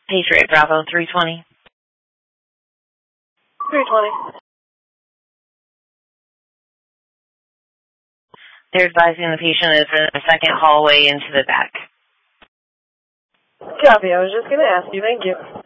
Patriot Bravo 320. 320. They're advising the patient is in the second hallway into the back. Copy. I was just going to ask you. Thank you.